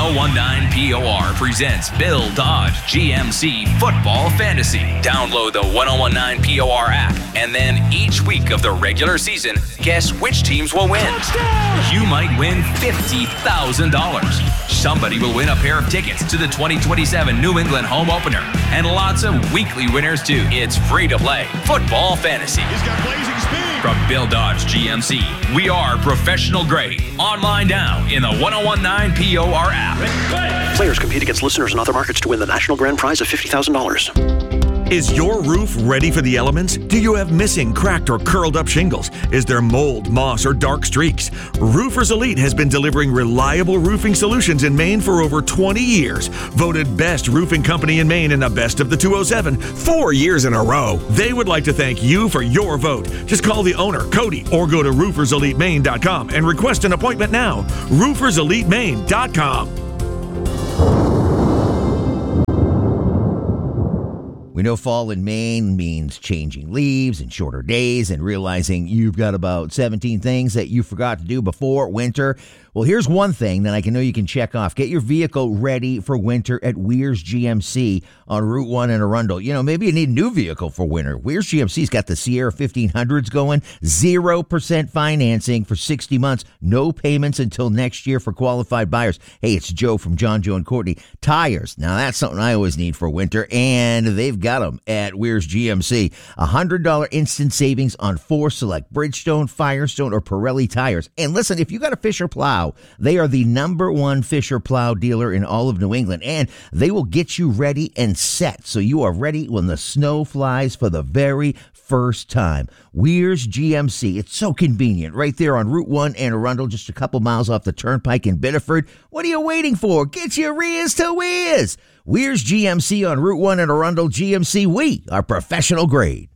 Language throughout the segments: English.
1019 POR presents Bill Dodge GMC Football Fantasy. Download the 1019 POR app, and then each week of the regular season, guess which teams will win. Touchdown! You might win $50,000. Somebody will win a pair of tickets to the 2027 New England home opener, and lots of weekly winners too. It's free to play Football Fantasy. He's got blazing speed. From Bill Dodge GMC, we are professional grade. Online now in the 1019 POR app. Players compete against listeners in other markets to win the national grand prize of $50,000. Is your roof ready for the elements? Do you have missing, cracked, or curled up shingles? Is there mold, moss, or dark streaks? Roofers Elite has been delivering reliable roofing solutions in Maine for over 20 years. Voted best roofing company in Maine in the Best of the 207 4 years in a row. They would like to thank you for your vote. Just call the owner, Cody, or go to rooferselitemaine.com and request an appointment now. rooferselitemaine.com. We know fall in Maine means changing leaves and shorter days and realizing you've got about 17 things that you forgot to do before winter. Well, here's one thing that I know you can check off. Get your vehicle ready for winter at Weir's GMC on Route 1 in Arundel. You know, maybe you need a new vehicle for winter. Weir's GMC's got the Sierra 1500s going. 0% financing for 60 months. No payments until next year for qualified buyers. Hey, it's Joe from John, Joe, and Courtney. Tires. Now, that's something I always need for winter, and they've got them at Weir's GMC. $100 instant savings on 4 select Bridgestone, Firestone, or Pirelli tires. And listen, if you got a Fisher plow, they are the #1 Fisher plow dealer in all of New England, and they will get you ready and set so you are ready when the snow flies for the very first time. Weir's GMC. It's so convenient. Right there on Route 1 in Arundel, just a couple miles off the Turnpike in Biddeford. What are you waiting for? Get your rears to Weir's. Weir's GMC on Route 1 in Arundel. GMC, we are professional grade.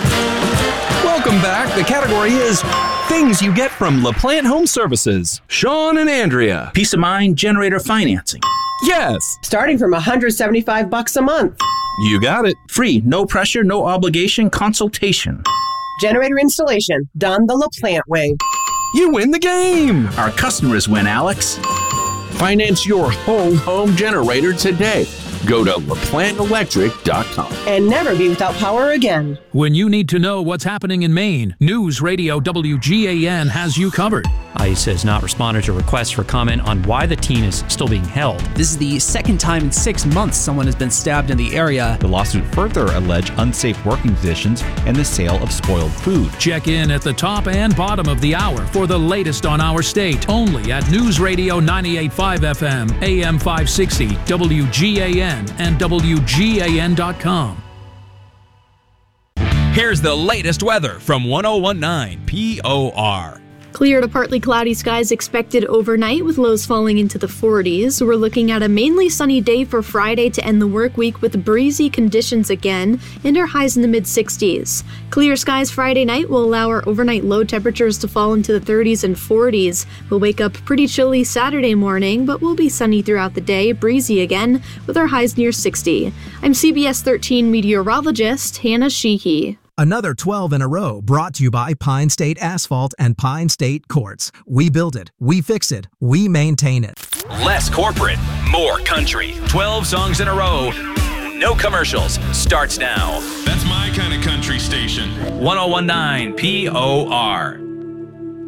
Welcome back. The category is things you get from LaPlante Home Services. Sean and Andrea. Peace of mind generator financing. Yes. Starting from $175 a month. You got it. Free, no pressure, no obligation consultation. Generator installation done the LaPlante way. You win the game. Our customers win, Alex. Finance your home generator today. Go to LaPlanteElectric.com. And never be without power again. When you need to know what's happening in Maine, News Radio WGAN has you covered. ICE has not responded to requests for comment on why the teen is still being held. This is the second time in 6 months someone has been stabbed in the area. The lawsuit further alleged unsafe working conditions and the sale of spoiled food. Check in at the top and bottom of the hour for the latest on our state, only at News Radio 98.5 FM, AM 560, WGAN, and WGAN.com. Here's the latest weather from 1019 POR. Clear to partly cloudy skies expected overnight with lows falling into the 40s. We're looking at a mainly sunny day for Friday to end the work week with breezy conditions again and our highs in the mid-60s. Clear skies Friday night will allow our overnight low temperatures to fall into the 30s and 40s. We'll wake up pretty chilly Saturday morning, but we'll be sunny throughout the day, breezy again with our highs near 60. I'm CBS 13 meteorologist Hannah Sheehy. Another 12 in a row brought to you by Pine State Asphalt and Pine State Quartz. We build it, we fix it, we maintain it. Less corporate, more country. 12 songs in a row. No commercials. Starts now. That's my kind of country station. 1019 POR.